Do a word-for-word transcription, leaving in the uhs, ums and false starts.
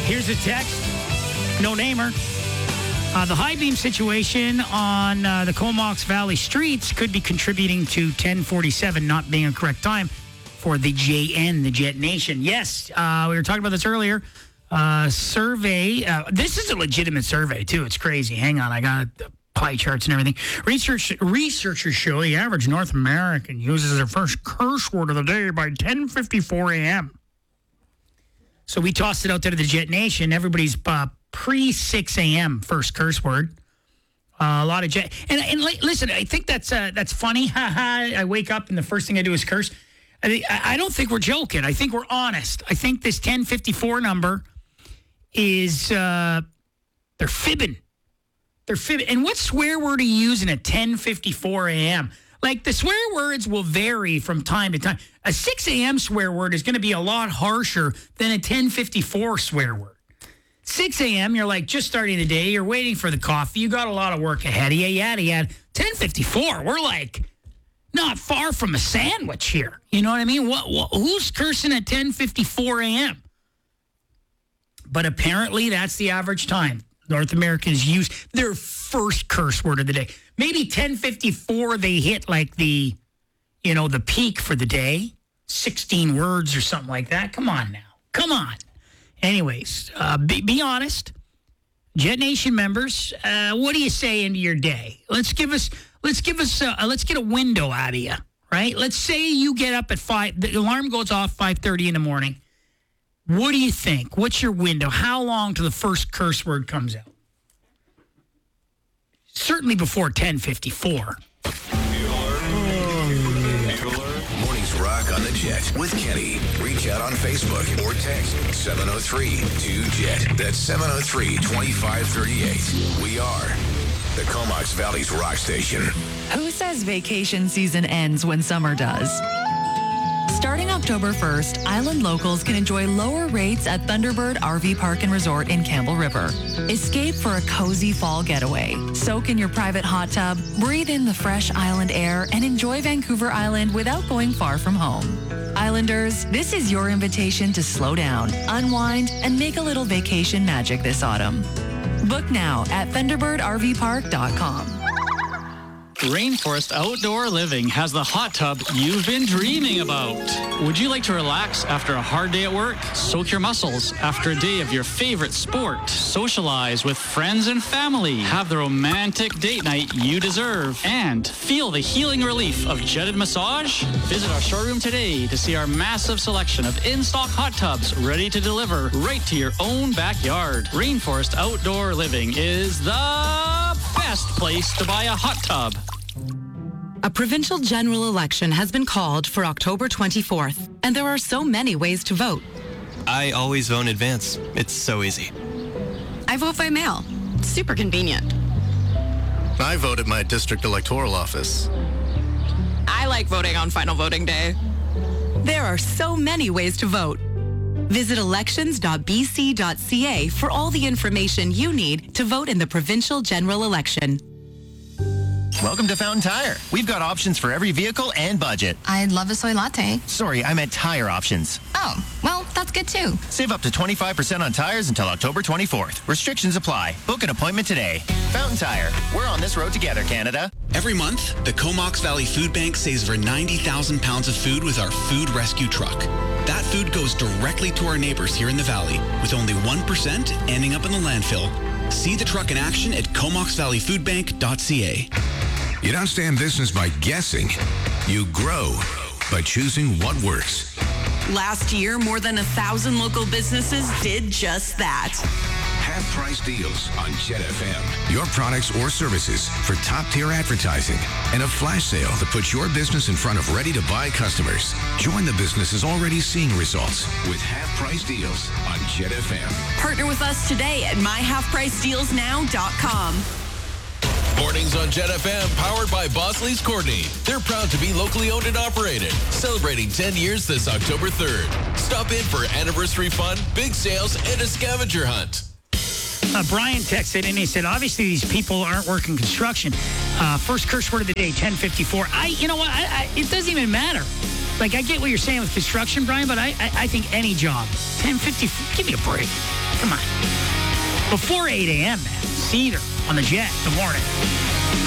Here's a text. No namer. Uh, the high beam situation on uh, the Comox Valley streets could be contributing to ten forty-seven not being a correct time for the J N, the Jet Nation. Yes, uh, we were talking about this earlier. Uh, survey. Uh, this is a legitimate survey, too. It's crazy. Hang on. I got the pie charts and everything. Research Researchers show the average North American uses their first curse word of the day by ten fifty-four a.m. So we tossed it out there to the Jet Nation. Everybody's uh, pre six a.m. first curse word. Uh, a lot of jet. And, and listen, I think that's uh, that's funny. Ha ha. I wake up and the first thing I do is curse. I, I don't think we're joking. I think we're honest. I think this ten fifty-four number is, uh, they're fibbing. They're fibbing. And what swear word are you using at ten fifty-four a.m.? Like, the swear words will vary from time to time. A six a.m. swear word is going to be a lot harsher than a ten fifty-four swear word. six a.m., you're like just starting the day. You're waiting for the coffee. You got a lot of work ahead of you. Yada, yada. ten fifty-four, we're like not far from a sandwich here. You know what I mean? What, what who's cursing at ten fifty-four a.m.? But apparently that's the average time North Americans use their first curse word of the day. Maybe ten fifty-four, they hit like the, you know, the peak for the day. sixteen words or something like that. Come on now. Come on. Anyways, uh, be, be honest. Jet Nation members, uh, what do you say into your day? Let's give us, let's give us, uh, let's get a window out of you, right? Let's say you get up at five, the alarm goes off five thirty in the morning. What do you think? What's your window? How long till the first curse word comes out? Certainly before ten fifty-four. Mornings Rock on the Jet with Kenny. Reach out on Facebook or text seven oh three two jet. That's seven oh three, two five three eight. We are the Comox Valley's rock station. Who says vacation season ends when summer does? Starting October first, Island locals can enjoy lower rates at Thunderbird R V Park and Resort in Campbell River. Escape for a cozy fall getaway. Soak in your private hot tub, breathe in the fresh island air, and enjoy Vancouver Island without going far from home. Islanders, this is your invitation to slow down, unwind, and make a little vacation magic this autumn. Book now at thunderbird r v park dot com. Rainforest Outdoor Living has the hot tub you've been dreaming about. Would you like to relax after a hard day at work? Soak your muscles after a day of your favorite sport. Socialize with friends and family. Have the romantic date night you deserve. And feel the healing relief of jetted massage? Visit our showroom today to see our massive selection of in-stock hot tubs ready to deliver right to your own backyard. Rainforest Outdoor Living is the best place to buy a hot tub. A provincial general election has been called for October twenty-fourth, and there are so many ways to vote. I always vote in advance. It's so easy. I vote by mail. Super convenient. I vote at my district electoral office. I like voting on final voting day. There are so many ways to vote. Visit elections dot b c dot c a for all the information you need to vote in the provincial general election. Welcome to Fountain Tire. We've got options for every vehicle and budget. I'd love a soy latte. Sorry, I meant tire options. Oh, well, that's good too. Save up to twenty-five percent on tires until October twenty-fourth. Restrictions apply. Book an appointment today. Fountain Tire. We're on this road together, Canada. Every month, the Comox Valley Food Bank saves over ninety thousand pounds of food with our food rescue truck. That food goes directly to our neighbors here in the valley, with only one percent ending up in the landfill. See the truck in action at comox valley food bank dot c a. You don't stay in business by guessing. You grow by choosing what works. Last year, more than a thousand local businesses did just that. Half-price deals on Jet F M. Your products or services for top-tier advertising. And a flash sale that puts your business in front of ready-to-buy customers. Join the businesses already seeing results with half-price deals on Jet F M. Partner with us today at my half price deals now dot com. Mornings on Jet F M, powered by Bosley's Courtney. They're proud to be locally owned and operated, celebrating ten years this October third. Stop in for anniversary fun, big sales, and a scavenger hunt. Uh, Brian texted and he said, obviously these people aren't working construction. Uh, first curse word of the day, ten fifty-four. I, you know what? I, I, it doesn't even matter. Like, I get what you're saying with construction, Brian, but I, I, I think any job, ten fifty, give me a break. Come on. Before eight a.m., man. Cedar on the Jet. Good morning.